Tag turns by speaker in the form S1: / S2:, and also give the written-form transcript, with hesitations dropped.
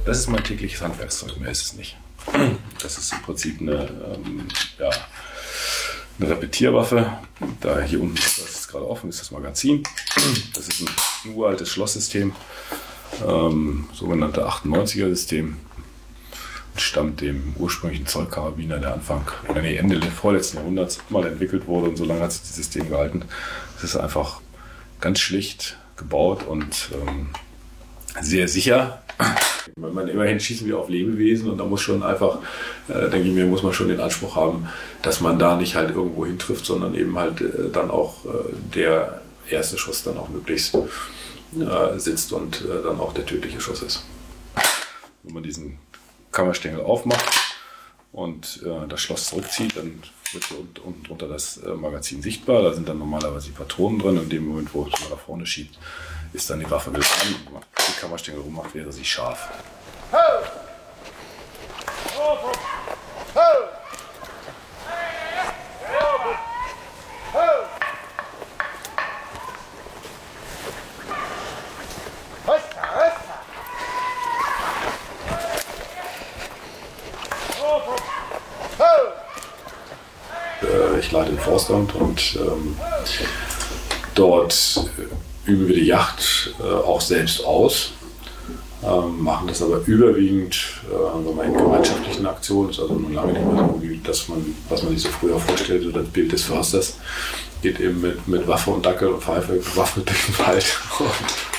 S1: Das ist mein tägliches Handwerkszeug, mehr ist es nicht. Das ist im Prinzip eine Repetierwaffe. Da hier unten, das ist gerade offen, ist das Magazin. Das ist ein uraltes Schlosssystem, sogenannte 98er-System. Stammt dem ursprünglichen Zollkarabiner, der Ende des vorletzten Jahrhunderts mal entwickelt wurde, und so lange hat sich das System gehalten. Es ist einfach ganz schlicht gebaut und sehr sicher. Immerhin schießen wir auf Lebewesen, und da muss schon einfach, denke ich mir, muss man schon den Anspruch haben, dass man da nicht halt irgendwo hintrifft, sondern eben halt dann auch der erste Schuss dann auch möglichst sitzt und dann auch der tödliche Schuss ist. Wenn man diesen Kammerstängel aufmacht und das Schloss zurückzieht, dann wird hier unten drunter das Magazin sichtbar. Da sind dann normalerweise die Patronen drin. In dem Moment, wo man nach vorne schiebt, ist dann die Waffe geladen. Wenn man die Kammerstängel rummacht, wäre sie scharf. Ich leite ein Forstamt und dort üben wir die Jagd auch selbst aus, machen das aber überwiegend in gemeinschaftlichen Aktionen. Das ist also noch lange nicht mehr so, wie das was man sich so früher vorstellt, so das Bild des Försters geht eben mit Waffe und Dackel und Pfeife bewaffnet durch den Wald